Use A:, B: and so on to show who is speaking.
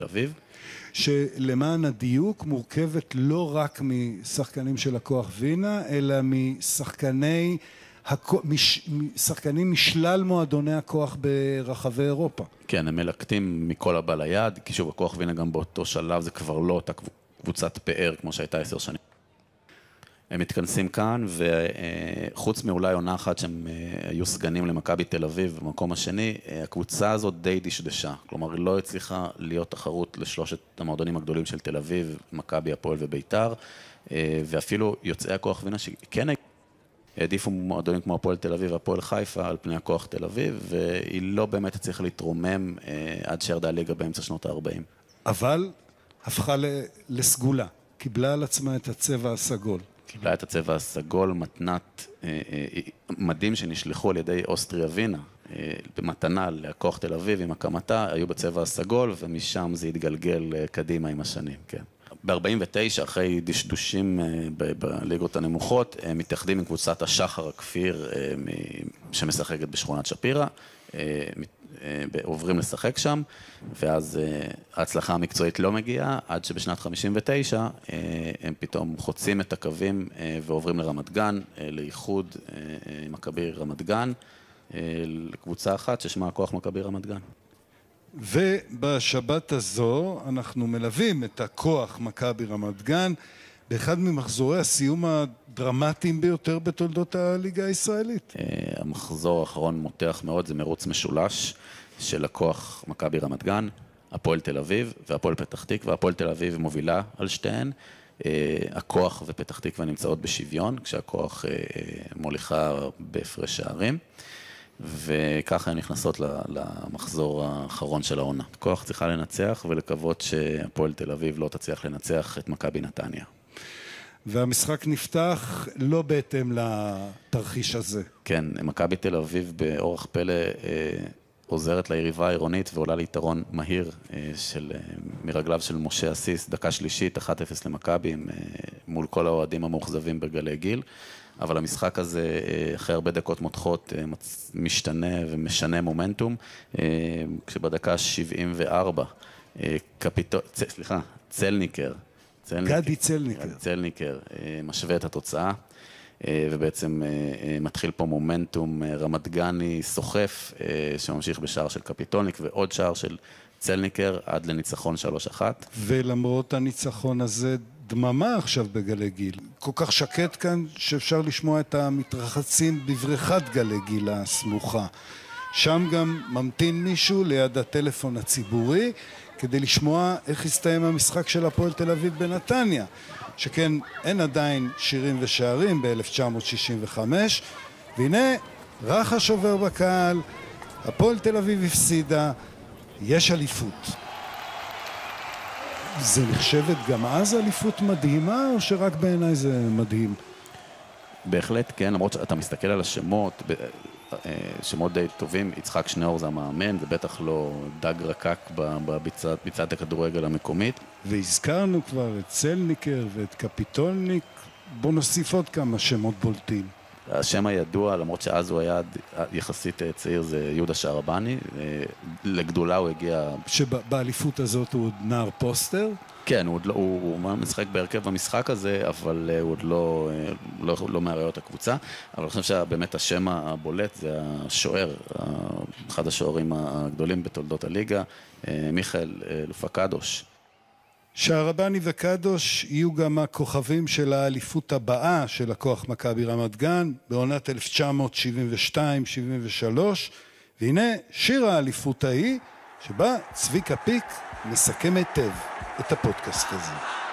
A: אביב.
B: שלמען הדיוק מורכבת לא רק משחקנים של הכוח וינה, אלא משחקנים משלל מועדוני הכוח ברחבי אירופה.
A: כן, הם מלקטים מכל הבא ליד, כי שוב, הכוח וינה גם באותו שלב, זה כבר לא אותה קבוצת פאר, כמו שהייתה 10 שנים. הם מתכנסים כאן, וחוץ מאולי עונה אחת שהם היו סגנים למכבי תל אביב במקום השני, הקבוצה הזאת די דשדשה. כלומר, היא לא הצליחה להיות תחרות לשלושת המועדונים הגדולים של תל אביב, מכבי, הפועל וביתר, ואפילו יוצאי הכוח וינה שכן העדיפו מועדונים כמו הפועל תל אביב והפועל חיפה על פני הכוח תל אביב, והיא לא באמת הצליחה להתרומם עד שירדה הליגה באמצע שנות ה-40.
B: אבל הפכה לסגולה, קיבלה על עצמה את הצבע הסגול.
A: קיבלה את הצבע הסגול, מתנת, מדים שנשלחו על ידי אוסטריה וינה, במתנה לכוח תל אביב עם הקמתה, היו בצבע הסגול, ומשם זה התגלגל קדימה עם השנים, כן. ב-49, אחרי דשדושים בליגות הנמוכות, הם מתאחדים עם קבוצת השחר הכפיר, שמשחקת בשכונת שפירה, עוברים לשחק שם, ואז ההצלחה המקצועית לא מגיעה, עד שבשנת 59 הם פתאום חוצים את הקווים ועוברים לרמת גן, לאיחוד עם מכבי רמת גן, לקבוצה אחת ששמה הכוח מכבי רמת גן.
B: ובשבת הזו אנחנו מלווים את הכוח מכבי רמת גן, באחד ממחזורי הסיום הדרמטיים ביותר בתולדות הליגה הישראלית.
A: המחזור האחרון מותח מאוד, זה מרוץ משולש של הכוח מכבי רמת גן, הפועל תל אביב והפועל פתח תקווה. הפועל תל אביב מובילה על שתיהן, הכוח ופתח תקווה נמצאות בשוויון, כשהכוח מוליכה בהפרש שערים, וככה הן נכנסות למחזור האחרון של העונה. הכוח צריכה לנצח ולקוות שהפועל תל אביב לא תצליח לנצח את מכבי נתניה.
B: והמשחק נפתח לא בהתאם לתרחיש הזה.
A: כן, מכבי תל אביב באורח פלא עוזרת ליריבה העירונית ועולה ליתרון מהיר מרגליו של משה אסיס, דקה שלישית, 1-0 למכבי, מול כל האוהדים המאוכזבים בגלי גיל. אבל המשחק הזה, אחרי הרבה דקות מותחות, משתנה ומשנה מומנטום, כשבדקה 74, צלניקר,
B: גדי
A: צלניקר משווה את התוצאה, ובעצם מתחיל פה מומנטום רמת גני סוחף, שממשיך בשער של קפיטולניק, ועוד שער של צלניקר עד לניצחון 3-1.
B: ולמרות הניצחון הזה, דממה עכשיו בגלי גיל. כל כך שקט כאן שאפשר לשמוע את המתרחצים בבריכת גלי גיל הסמוכה. שם גם ממתין מישהו ליד הטלפון הציבורי, כדי לשמוע איך הסתיים המשחק של הפועל תל אביב בנתניה. שכן אין עדיין שירים ושערים ב-1965, והנה רחש עובר בקהל, הפועל תל אביב הפסידה, יש אליפות. זה נחשבת גם אז אליפות מדהימה, או שרק בעיניי זה מדהים?
A: בהחלט כן, למרות שאתה מסתכל על השמות, שמות די טובים, יצחק שניאור זה המאמן, זה בטח לא דג רקק בביצת הכדורגל המקומית.
B: והזכרנו כבר את צלניקר ואת קפיטולניק, בוא נוסיף עוד כמה שמות בולטים.
A: השם הידוע, למרות שאז הוא היה יחסית צעיר, זה יהודה שערבני, לגדולה הוא הגיע...
B: שבאליפות הזאת הוא עוד נער פוסטר?
A: כן, הוא משחק בהרכב במשחק הזה, אבל הוא עוד לא מהראיות הקבוצה, אבל אני חושב שבאמת השם הבולט זה השוער, אחד השוערים הגדולים בתולדות הליגה, מיכאל לופקדוש.
B: שערבני וקדוש יהיו גם הכוכבים של האליפות הבאה של הכוח מכבי רמת גן, בעונת 1972-73, והנה שיר האליפות ההיא, שבה צביקה פיק מסכם היטב את הפודקאסט הזה.